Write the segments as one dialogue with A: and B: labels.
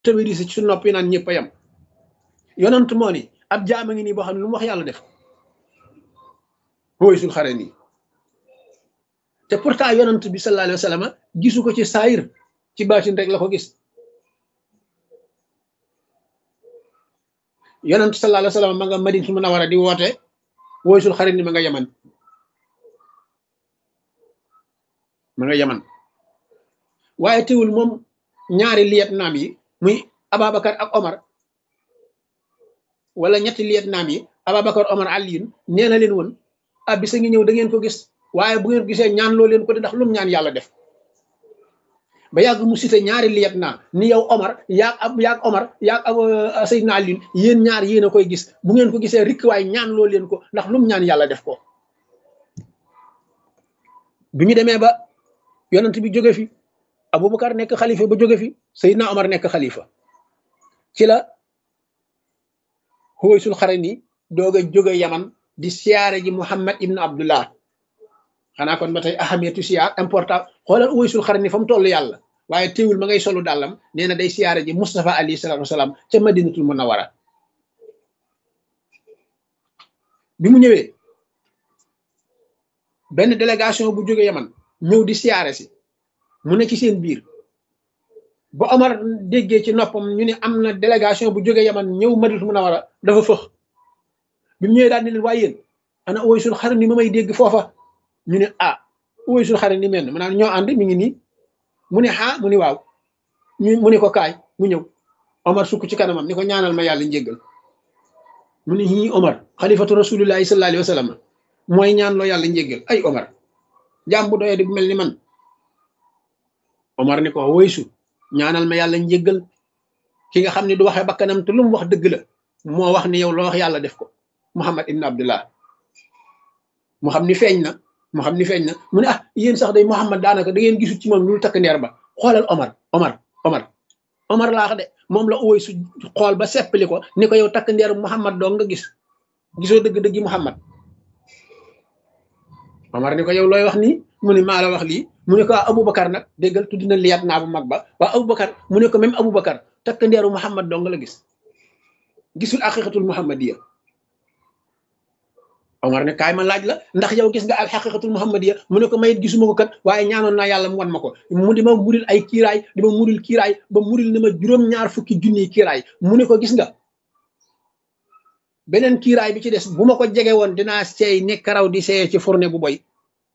A: tawéri si ci su noppi naan ñëpp a yem yonent moo ni ab jaama ngi nii boo xam ne lu mu wax yàlla def Uwaysul Xarani te pourtant yonent bi sallallahu alayhi wa sallam gisu ko ci saayir ci baatin rek la ko gis yonent sallallahu alayhi wa sallam ma nga Madinatul Munawwara di woote Uwaysul Xarani ma nga Yaman waaye teewul moom ñaari liyet naam yi muy Ababacar ak Omar wala ñetti liyet naam yi Ababacar Omar Aliyun nee na leen woon ah bisa ngi ñëw da ngeen ko gis waaye bu ngeen gisee ñaan loo leen ko di ndax lu mu ñaan yàlla def ba yàgg mu cité ñaari liyet naam ni yow Omar yaag Omar yaag Seydina Aliyun yéen ñaar yéen a koy gis bu ngeen ko gisee rikk waaye ñaan loo leen ko ndax lu mu ñaan yàlla def ko bi ñu demee ba yonent bi jóge fi Aboubacar nekk xalifa ba jóge fi Seydina Omar nekk xalifa ci la Uwaysul Xarani doog a jóge Yaman di siyaare ji Muhammad ibn Abdullah xanaa kon ba tey ahamiyatu siyaar important xoolal Uwaysul Xarani fa mu toll yàlla waaye teewul ma ngay solu dàllam nee na day siyaare ji Mustafa alayhi salaatu wasalaam ca Madinatul Munawwara bi mu ñëwee benn délégation bu jóge Yaman ñëw di siyaare si mu ne ci seen biir ba Omar déggee ci noppam ñu ne am na délégation bu jóge Yaman ñëw Madinatul Munawwara dafa fëx bi mu ñëwee daal ne leen waaye yéen ana Uwaysul Xarani ma may dégg foofa ñu ne ah Uwaysul Xarani mel na maanaam ñoo ànd mi ngi nii mu ne mu ni waaw mu ne ko kaay mu ñëw Omar sukk ci kanamam ni ko ñaanal ma yàlla njéggal mu ne ñii Omar xalifatu rasulillahi sallallahu alayhi wa sallam mooy ñaan loo yàlla njéggal ay Omar jaam bu doyee di bu mel ni man Omar ni ko Uwaysu ñaanal ma yàlla njéggal ki nga xam ne du waxee bakkanam te lu mu wax dëgg la moo wax ni yow loo wax yàlla def ko Muhammad ibn Abdullah mu xam ni feeñ na mu ne ah yéen sax day Muhammad daanaka da ngeen gisul ci moom lu takk ndeer ba xoolal Omar laa wax de moom la Uwaysu xool ba seppali ko ni ko yow takk ndeer Muhammad doo nga gisoo dëgg-dëggi Muhammad Omar ni ko yow looy wax nii mu ne maa la wax lii mu ne ko Aboubacar nag déggal tudd na liyaat naa bu mag ba waa Aboubacar mu ne ko même Aboubacar takk ndeeru Muhammad dong la gisul aqiqatul muhammadiya Omar ne kaay ma laaj la ndax yow gis nga al xaqiqatul muhammadiya mu ne ko mayit gisuma ko kat waaye ñaanoon naa yàlla mu wan ma ko mu di ma muril ay kiiraay di ma muril kiiraay ba muril ni ma juróom-ñaar fukki junniy kiiraay mu ne ko gis nga beneen kiiraay bi ci des bu ma ko jege woon dinaa seey ne karaw di seeyee ci fourne bu boy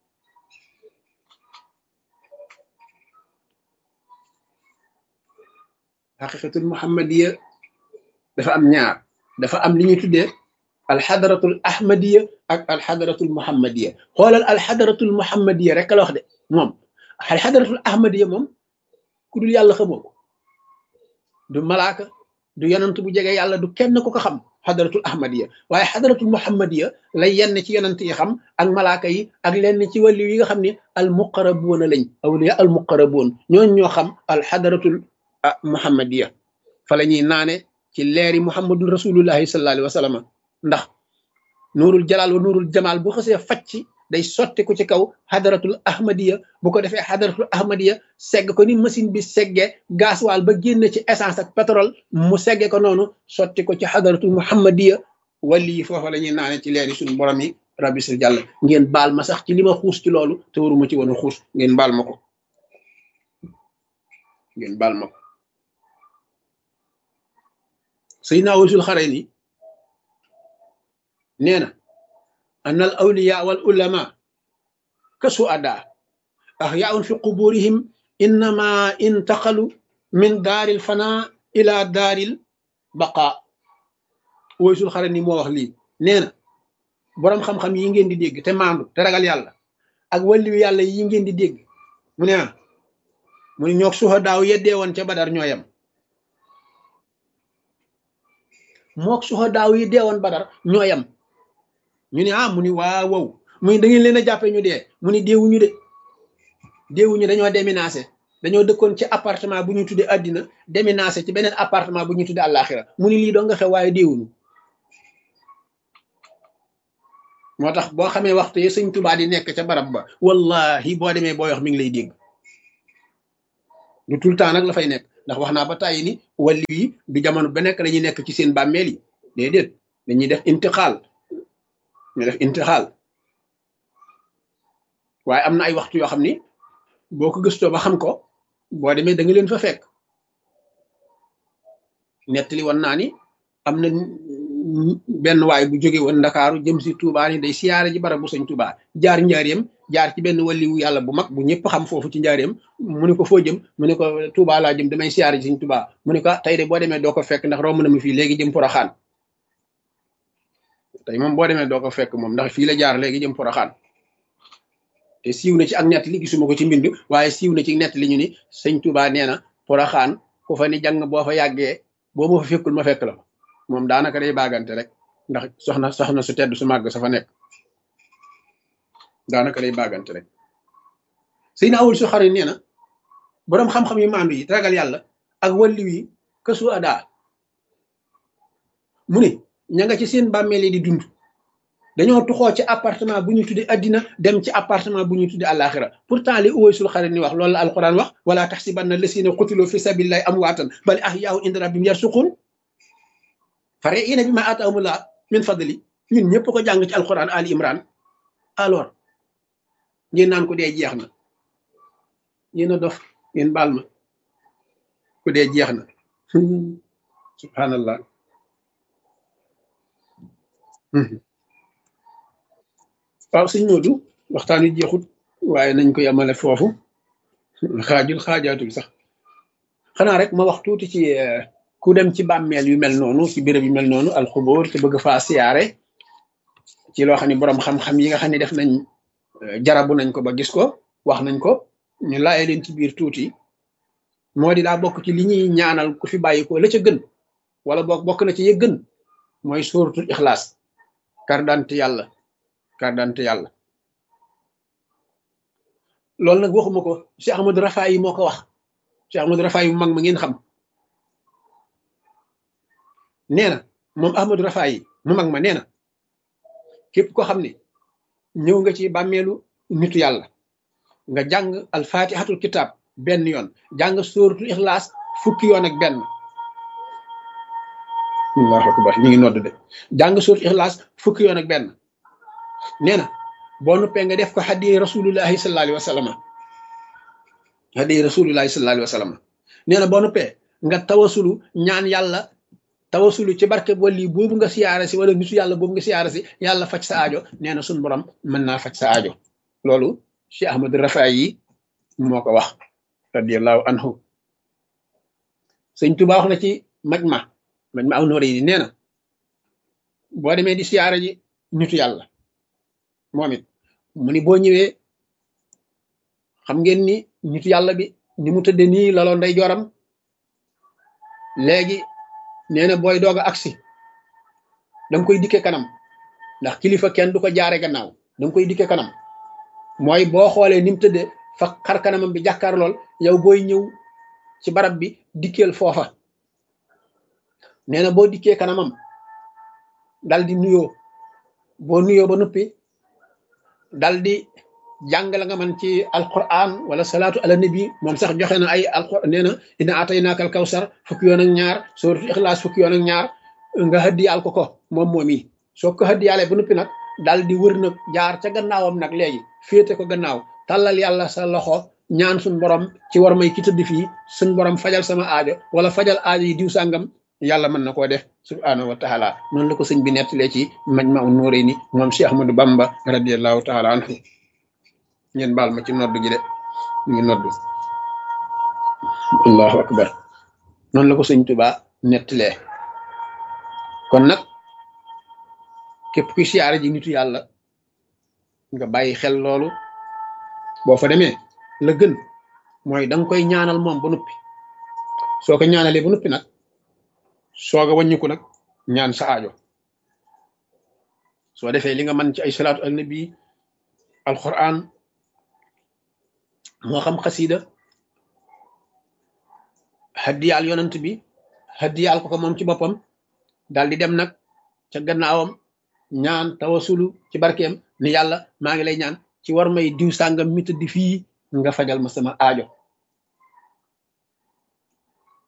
A: xaqiqatul muhammadiya dafa am ñaar dafa am li ñuy tuddee alxadaratul ahmadiya ak alxadaratul muhammadiya xoolal alxadaratul muhammadiya rek la wax de moom alxadaratul ahmadiya moom ku dul yàlla xamoo ko du malaaka du yonant bu jege yàlla du kenn ku ko xam xadaratul ahmadiya waaye xadaratul muhammadiya lay yenn ci yonant yi xam ak malaaka yi ak lenn ci wàllu yi nga xam ne al muqarabuuna lañ awliya al muqarabuun ñooñ ñoo xam alxadaratul muhammadiya fa la ñuy naane ci leeri muhammadun rasulullahi sallallahu alayhi wa sallam ndax nuurul jalaal wa nuurul jamaal bu xasee facc day sotti ko ci kaw xadaratul ahmadiya bu ko defee xadaratul ahmadiya segg ko ni machine bi seggee gasoil ba génn ci essence ak pétrole mu segge ko noonu sotti ko ci xadaratul muhammadiya wali yi foofa la ñuy naane ci leeri suñu borom yi rabbi sil jàll ngeen baal ma sax ci li ma xuus ci loolu te waruma ci woon a xuus ngeen baal ma ko Seydina Uwaysul Xarani nee na an al awliya wal ulama ka suada ahyaun fi quburihim innama intaqalu min daaril fana ila daaril baqa Uwaysul Xarani moo wax lii nee na boroom xam-xam yi ngeen di dégg te maandu te ragal yàlla ak wàlliwu yàlla yi ngeen di dégg mu ne mu ne ñoog suhadaaw yeddee woon ca Badar ñooyam mook suhadaaw yi deewoon Badar ñooyam ñu ne mu ni waaw wow mu ni da ngeen leen a jàppee ñu dee mu ni deewuñu dañoo déménagé dañoo dëkkoon ci appartement bu ñu tuddee àddina déménagé ci beneen appartement bu ñu tuddee àllaaxira mu ni lii doo nga xew waaye deewuñu moo tax boo xamee waxtu yi sëñ Tuubaa di nekk ca barab ba wallahi boo demee booy wax mi ngi lay dégg du tout le temps nag la fay nekk ndax wax naa ba tàyyi ni wàllu yi du jamono ba nekk dañuy nekk ci seen bàmmeel yi déedéet dañuy def intixaal ñu def intixaal waaye am na ay waxtu yoo xam ni boo ko gëstoo ba xam ko boo demee da nga leen fa fekk nettali woon naa ni am na benn waay bu jóge woon ndakaaru jëm si Touba ni day siyaare ji barab bu sëñ Touba jaar njaareem jaar ci benn waliwu yàlla bu mag bu ñëpp xam foofu ci njaareem mu ne ko foo jëm mu ne ko Touba laa jëm damay siyaare ji sëñ Touba mu ne ko tey de boo demee doo ko fekk ndax romb na ma fii léegi jëm Poroxaan tey moom boo demee doo ko fekk moom ndax fii la jaar léegi jëm Poroxaan te siiw na ci ak nett li gisuma ko ci mbind waaye siiw na ci nett li ñu ni sëñ Touba nee na Poroxaan ku fa ni jàng boo fa yàggee boo ma fa fekkul ma fekk la moom daanaka day baagante rek ndax soxna su tedd su màgg sa fa nekk daanaka day baagante rek sëy na awul su xarit nee na boroom xam-xam yu maandu yi ragal yàlla ak wàllu yi kësu adaa mu ne ña nga ci seen bàmmeel yi di dund dañoo tuxoo ci appartement bu ñu tudde addina dem ci appartement bu ñu tudde àllaaxira pourtant li uwaysul xarit ni wax loolu la alquran wax wala taxsibanna lasina qutilu fi sabilillahi amwaatan bal ahyaa'un inda rabbihim yarsuqun farihiina bimaa aataahumullah min fadli ñun ñëpp ko jàng ci alquran ali imran alors ngeen naan ko dee jeex na yéen a dof ngeen baal ma ku dee jeex na subhanallah waaw sëñ Modou waxtaan wi jeexut waaye nañ ko yemale foofu xaajaatul sax xanaa rek ma wax tuuti ci ku dem ci bàmmeel yu mel noonu ci béréb yu mel noonu alxubóor te bëgg faa siyaare ci loo xam ne boroom xam-xam yi nga xam ne def nañ jarabu nañ ko ba gis ko wax nañ ko ñu laaye leen ci biir tuuti moo di daa bokk ci li ñuy ñaanal ku fi bàyyi ko la ca gën wala bokk na ci ye gën mooy sóoratul ixlaas kardante yàlla loolu nag waxuma ko Cheikh Ahmadou Rafaay yi moo ko wax Cheikh Ahmadou Rafaay yi mu mag ma ngeen xam nee na moom Ahmadou Rafaay yi mu mag ma nee na képp ko xam ne ñëw nga ci bàmmeelu nitu yàlla nga jàng alfatihatul kitab benn yoon jàng sóoratul ixlaas fukki yoon ak benn allahu akbar ñu ngi nodd de jàng sóoratul ixlaas fukki yoon ak benn nee na boo nuppee nga def ko hadiya rasulullahi sallallahu alayhi wa sallam hadiya rasulullahi sallallahu alayhi wa sallam nee na boo nuppee nga tawasulu ñaan yàlla tawasulu ci barke wali boobu nga siyaare si wala nitu yàlla boobu nga siyaare si yàlla faj sa aajo nee na suñu borom mën naa faj sa aajo loolu Cheikh Ahmadou Rafaay yi moo ko wax radiyallahu anhu sëñ Tuubaa wax na ci majma aw nooré yi nee na boo demee di siyaare ji nitu yàlla moom it mu ni boo ñëwee xam ngeen ni nitu yàlla bi ni mu tëdde nii laloo nday joram léegi nee na booy doog a agsi danga koy dikke kanam ndax kilifa kenn du ko jaare gannaaw danga koy dikke kanam mooy boo xoolee ni mu tëdde fa xar kanamam bi jàkkaar lool yow booy ñëw ci barab bi dikkeel foofa nee na boo dikkee kanamam dal di nuyoo boo nuyoo ba noppi dal di jàng la nga man ci alquran wala salaatu ala nabi moom sax joxe na ay alquran nee na inna ataynaaka al kawsar fukki yoon ak ñaar suratul ixlaas fukki yoon ak ñaar nga hëddiyaal ko moom yi soo ko hëddiyaalee ba noppi nag dal di wër nag jaar ca gannaawam nag léegi féete ko gannaaw tàllal yàlla sa loxo ñaan suñ borom ci war may ki tëdd fii suñ borom fajal sama aajo wala fajal aajo yi diw sàngam yàlla mën na koo def subhaanahu wa taala noonu la ko sëñ bi nettalee ci Majmahun Nurayni moom Cheikh Ahmadou Bamba radiallahu taala anhu ngeen baal ma ci noddu gi de ngi noddu allahu akbar noonu la ko sëñ Tuubaa nettalee kon nag képp kuy siyaare ji nitu yàlla nga bàyyi xel loolu boo fa demee la gën mooy danga koy ñaanal moom ba noppi soo ko ñaanalee ba noppi nag sooga wàññiku nag ñaan sa aajo soo defee li nga mën ci ay salaatu al nabi alquran moo xam xasida haddiyaal yonant bi haddiyaal ko moom ci boppam daal di dem nag ca gannaawam ñaan tawasulu ci barkeem ni yàlla maa ngi lay ñaan ci war may diw sàngam mi tëdd fii nga fajal ma sama aajo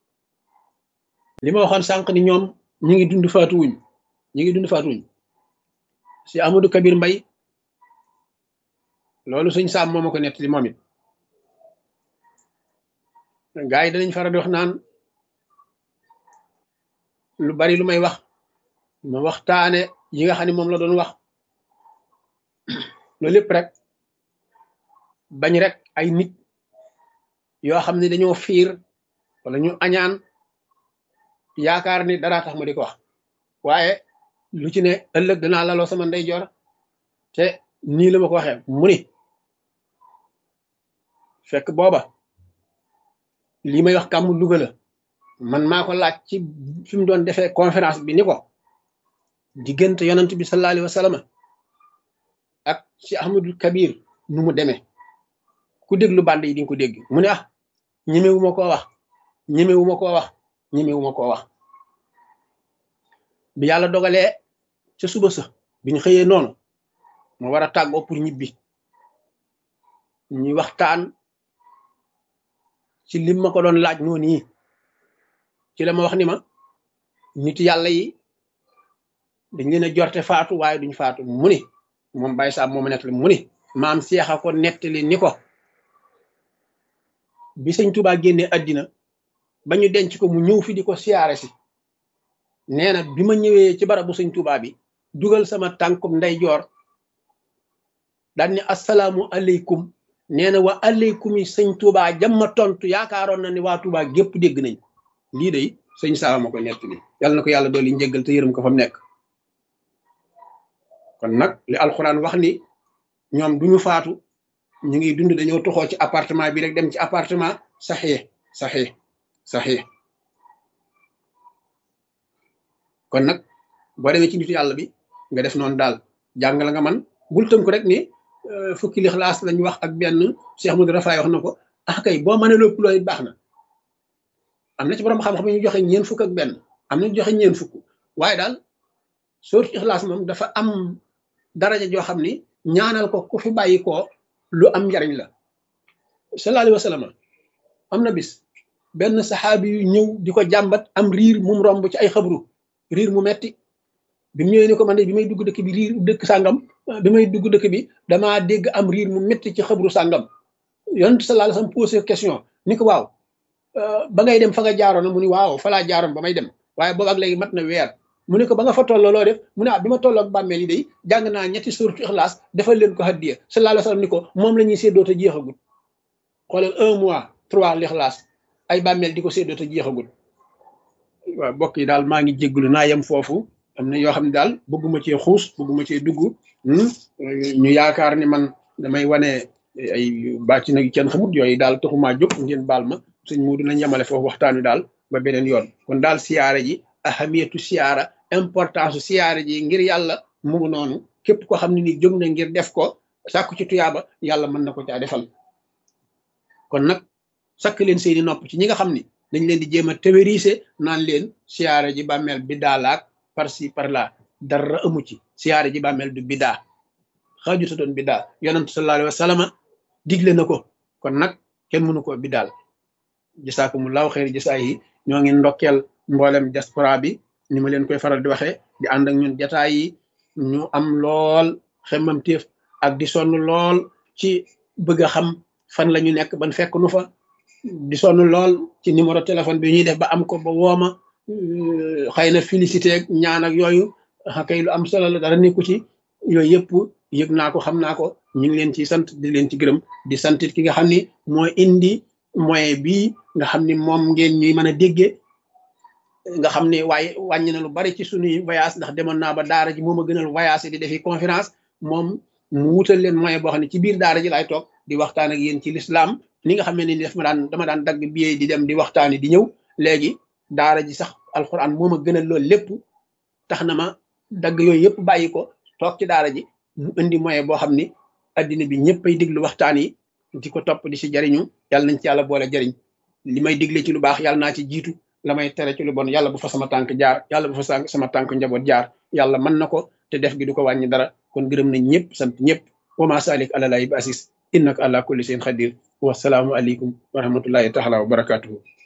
A: li ma waxoon sànq ni ñoom ñi ngi dund faatuwuñ ñi ngi dund faatuwuñ si Amadou Kabir Mbay loolu suñ saam moo ma ko nettali moom it gaa yi danañ faral di wax naan lu bari lu may wax ma waxtaane yi nga xam ne moom la doon wax loolu lépp rek bañ rek ay nit yoo xam ne dañoo fiir wala ñu añaan yaakaar ni dara tax ma di ko wax waaye lu ci ne ëllëg danaa laloo sama ndeyjoor te nii la ma ko waxee mu ni fekk booba lii may wax kàmm Louga la man maa ko laaj ci fi mu doon defee conférence bi ni ko diggante yonent bi sallallahu alayhi wa sallam ak ci Ahmadul Kabir nu mu demee ku déglu band yi di nga ko dégg mu ne ah ñemewuma koo wax ñemewuma koo wax ñemewuma koo wax bi yàlla dogalee ca suba sa bi ñu xëyee noonu ma war a tàggoo pour ñibbi ñuy waxtaan ci lim ma ko doon laaj noonu yi ci la ma wax ni ma nit yàlla yi dañ leen a jorte faatu waaye duñ faatu mu ni moom Baye Sam moo ma nettali mu ni maam Seexa ko nettali ni ko bi sëñ Tuubaa génnee àddina ba ñu denc ko mu ñëw fi di ko siyaare si nee na bi ma ñëwee ci barabu sëñ Tuubaa bi dugal sama tànkum ndeyjoor daan ni asalaamu aleykum nee na wa aleykum yi sëñ Tuubaa jamma tontu yaakaaroon na ni waa Tuubaa gépp dégg nañ lii de sëñ Saam ma ko nettali yàlla na ko yàlla dool yi njëggal te yërëm ko fa mu nekk kon nag li alxuraan wax ni ñoom duñu faatu ñu ngi dund dañoo toxoo ci appartement bi rek dem ci appartement saxee kon nag boo demee ci nitu yàlla bi nga def noonu daal jàng la nga man bul tënku rek ni fukki lixlaas lañ wax ak benn Cheikh Modou Rafaay wax na ko ah kay boo mënee lépp looy baax na am na ci borom xam-xam ñu joxe ñeen fukk ak benn am na joxe ñeen fukk waaye daal sóotu ixlaas moom dafa am daraja joo xam ni ñaanal ko ku fi bàyyi ko lu am njariñ la sallallahu alayhi wa sallam am na bis benn saxaabi yu ñëw di ko jàmbat am riir mum romb ci ay xabru riir mu metti bi mu ñëwee ni ko man de bi may dugg dëkk bi riir dëkk sàngam bi may dugg dëkk bi damaa dégg am riir mu metti ci xabru sàngam yonent sallallahu alayhi wa sallam posé question ni ko waaw ba ngay dem fa nga jaaroon mu ni waaw fa laa jaaroon ba may dem waaye boobu ak léegi mat na weer mu ne ko ba nga fa tolloo loo def mu ne ah bi ma tolloo ak bàmmeel yi day jàng naa ñetti suuratu ixlaas defal leen ko hadiya sallallahu alayhi wa sallam ni ko moom la ñuy séddoo te jeexagul xoolal 1 mois 3 lixlaas ay bàmmeel di ko séddoo te jeexagul waaw mbokk yi daal maa ngi jéggulu naa yem foofu am na yoo xam ne daal bëgguma cee xuus bëgguma cee dugg ñu yaakaar ni man damay wane ay bàcc nag kenn xamut yooyu daal taxumaa jóg ngeen baal ma sëñ Muudu nañ yemale foofu waxtaan wi daal ba beneen yoon kon daal siyaare ji ahamiyatu siyaara importance siyaare ji ngir yàlla mu ngi noonu képp ko xam ne ni jóg na ngir def ko sàkku ci tuyaaba yàlla mën na ko caa defal kon nag sakk leen seeni nopp ci ñi nga xam ni dañ leen di jéem a théoriser naan leen siyaare ji bàmmeel bi daalaak par ci par là dara amu ci siyaare ji bàmmeel du bidaa xaajuta doon bidaa yonent sallallahu alayhi wa sallam digle na ko kon nag kenn mënu ko bidaal jasaakumullahu xeeri jasaay yi ñoo ngi ndokkeel mboolem diaspora bi ni ma leen koy faral di waxee di ànd ak ñun jataay yi ñu am lool xemmam téef ak di sonn lool ci bëgg a xam fan la ñu nekk ban fekk nu fa di sonn lool ci numéro téléphone bi ñuy def ba am ko ba wooma xëy na félicité ak ñaan ak yooyu kay lu am solo la dara nekku ci yooyu yëpp yëg naa ko xam naa ko ñu ngi leen ci sant di leen ci gërëm di santit ki nga xam ni mooy indi moyen bii nga xam ni moom ngeen ñuy mën a déggee nga xam ne waaye wàññi na lu bari ci suñuy voyage ndax demoon naa ba daara ji moom a gënal voyage di defi conférence moom mu wutal leen moyen boo xam ne ci biir daara ji laay toog di waxtaan ak yéen ci l'islam ni nga xam ne ni dama daan dagg billet di dem di waxtaani di ñëw léegi daara ji sax alxuraan moom a gënal loolu lépp tax na ma dagg yooyu yëpp bàyyi ko toog ci daara ji mu indi moyen boo xam ni addina bi ñëpp ay déglu waxtaan yi di ko topp di si jariñu yàlla nañ ci yàlla boole jariñ li may digle ci lu baax yàlla naa ci jiitu la may tere ci lu bon yàlla bu fa sama tànk jaar yàlla bu fa sama tànk njaboot jaar yàlla mën na ko te def gi du ko wàññi dara kon gërëm nañ ñëpp sant ñëpp wa ma salik ala lahi bi asis innaka ala kulli shay'in qadir wa salaamu aleykum wa rahmatullahi taala wa barakatuhu